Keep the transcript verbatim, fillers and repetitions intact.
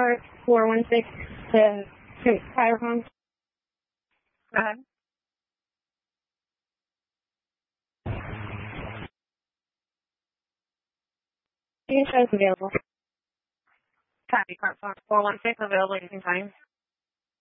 car four one six to Tyler Homes. Go ahead. Insurance available. Copy. Car four one six available. You can sign.